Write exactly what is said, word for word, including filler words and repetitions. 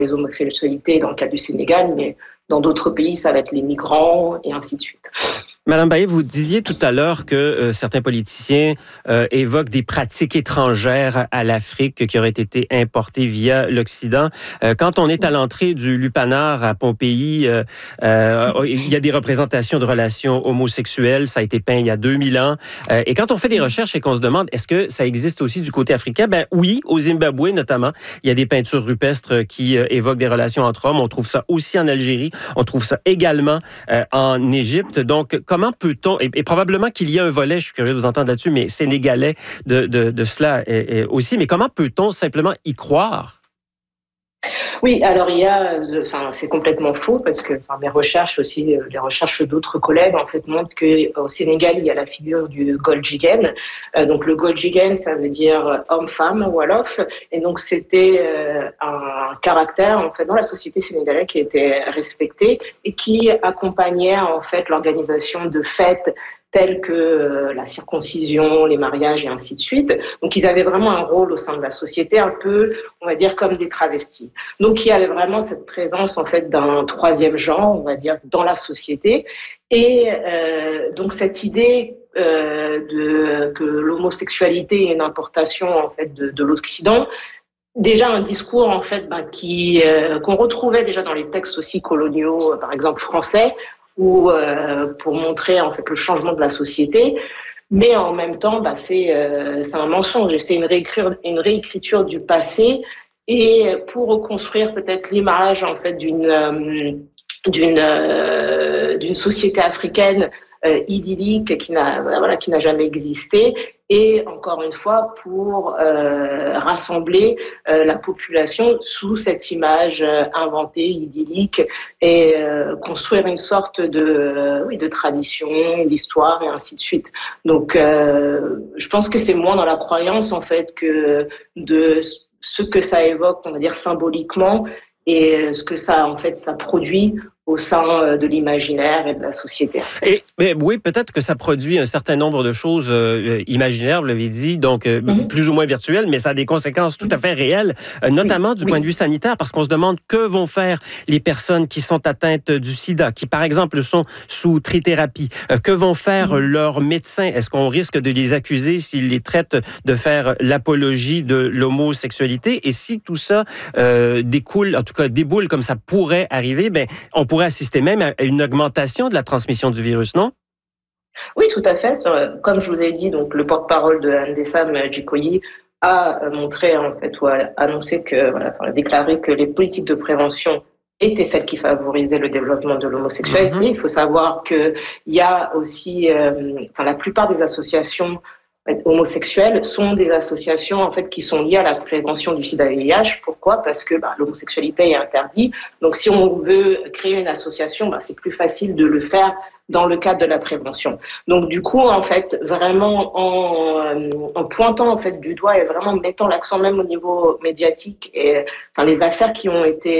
les homosexualités dans le cas du Sénégal, mais dans d'autres pays, ça va être les migrants et ainsi de suite. Madame Baillet, vous disiez tout à l'heure que euh, certains politiciens euh, évoquent des pratiques étrangères à l'Afrique qui auraient été importées via l'Occident. Euh, quand on est à l'entrée du Lupanar à Pompéi, euh, euh, il y a des représentations de relations homosexuelles. Ça a été peint il y a deux mille ans. Euh, et quand on fait des recherches et qu'on se demande est-ce que ça existe aussi du côté africain, ben oui, au Zimbabwe notamment, il y a des peintures rupestres qui euh, évoquent des relations entre hommes. On trouve ça aussi en Algérie. On trouve ça également euh, en Égypte. Donc, comment peut-on, et, et probablement qu'il y a un volet, je suis curieux de vous entendre là-dessus, mais sénégalais de, de, de cela et, et aussi, mais comment peut-on simplement y croire? Oui, alors il y a, enfin c'est complètement faux parce que enfin, mes recherches aussi, les recherches d'autres collègues en fait montrent qu'au Sénégal il y a la figure du Goljigen. Euh, donc le Goljigen ça veut dire homme-femme wolof et donc c'était euh, un caractère en fait dans la société sénégalaise qui était respecté et qui accompagnait en fait l'organisation de fêtes tels que la circoncision, les mariages et ainsi de suite. Donc, ils avaient vraiment un rôle au sein de la société, un peu, on va dire, comme des travestis. Donc, il y avait vraiment cette présence, en fait, d'un troisième genre, on va dire, dans la société. Et euh, donc, cette idée euh, de que l'homosexualité est une importation, en fait, de, de l'Occident, déjà un discours en fait ben, qui euh, qu'on retrouvait déjà dans les textes aussi coloniaux, par exemple français, ou euh, pour montrer en fait le changement de la société, mais en même temps, bah, c'est euh, c'est un mensonge, c'est une réécriture, une réécriture du passé, et pour reconstruire peut-être l'image en fait d'une euh, d'une euh, d'une société africaine euh, idyllique qui n'a voilà qui n'a jamais existé. Et encore une fois, pour euh, rassembler euh, la population sous cette image euh, inventée, idyllique, et euh, construire une sorte de, euh, oui, de tradition, d'histoire, et ainsi de suite. Donc, euh, je pense que c'est moins dans la croyance, en fait, que de ce que ça évoque, on va dire, symboliquement, et ce que ça, en fait, ça produit au sein de l'imaginaire et de la société. Et, mais oui, peut-être que ça produit un certain nombre de choses euh, imaginaires, vous l'avez dit, donc euh, mm-hmm. plus ou moins virtuelles, mais ça a des conséquences tout à fait réelles, euh, notamment oui. du oui. point de vue sanitaire, parce qu'on se demande que vont faire les personnes qui sont atteintes du sida, qui par exemple sont sous trithérapie, euh, que vont faire mm-hmm. leurs médecins? Est-ce qu'on risque de les accuser s'ils les traitent de faire l'apologie de l'homosexualité? Et si tout ça euh, découle, en tout cas déboule comme ça pourrait arriver, ben on pourrait assister même à une augmentation de la transmission du virus, non? Oui, tout à fait. Comme je vous ai dit, donc le porte-parole de Ndessam Djikoyi a montré en fait ou a annoncé que voilà, a déclaré que les politiques de prévention étaient celles qui favorisaient le développement de l'homosexualité. Mm-hmm. Il faut savoir que il y a aussi, euh, enfin la plupart des associations homosexuelles sont des associations en fait qui sont liées à la prévention du sida et V I H. Pourquoi? Parce que bah, l'homosexualité est interdite. Donc si on veut créer une association, bah, c'est plus facile de le faire dans le cadre de la prévention. Donc du coup en fait vraiment en, euh, en pointant en fait du doigt et vraiment mettant l'accent même au niveau médiatique et enfin les affaires qui ont été